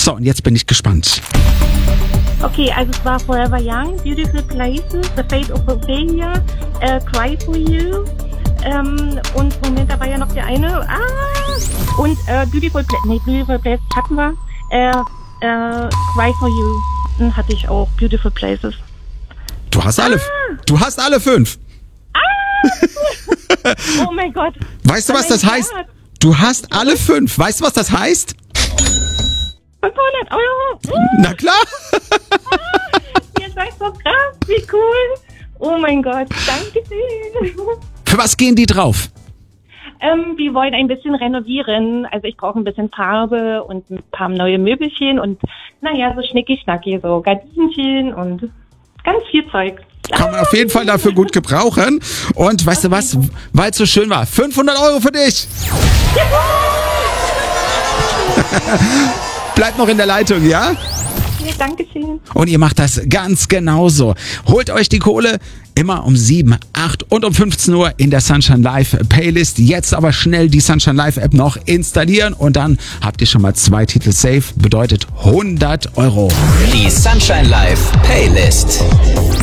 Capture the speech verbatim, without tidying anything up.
So, und jetzt bin ich gespannt. Okay, also es war Forever Young, Beautiful Places, The Fate of Ophelia, äh, Cry for You. Ähm, und Moment, da war ja noch der eine. Ah! Und äh, Beautiful Places, nee, Beautiful Places hatten wir. Äh, äh, Cry for You hm, hatte ich auch. Beautiful Places. Du hast alle, Ah! du hast alle fünf. Oh mein Gott. Weißt du, was das heißt? Du hast alle fünf. Weißt du, was das heißt? fünfhundert Euro. Na klar. Ihr seid so krass. Wie cool. Oh mein Gott. Dankeschön. Für was gehen die drauf? Ähm, wir wollen ein bisschen renovieren. Also ich brauche ein bisschen Farbe und ein paar neue Möbelchen und naja, so schnicki-schnacki, so Gardinchen und ganz viel Zeug. Kann man auf jeden Fall dafür gut gebrauchen. Und weißt du was? Weil es so schön war. fünfhundert Euro für dich. Bleib noch in der Leitung, ja? Ja, danke schön. Und ihr macht das ganz genauso. Holt euch die Kohle immer um sieben, acht und um fünfzehn Uhr in der Sunshine Live Playlist. Jetzt aber schnell die Sunshine Live App noch installieren und dann habt ihr schon mal zwei Titel safe. Bedeutet hundert Euro. Die Sunshine Live Playlist.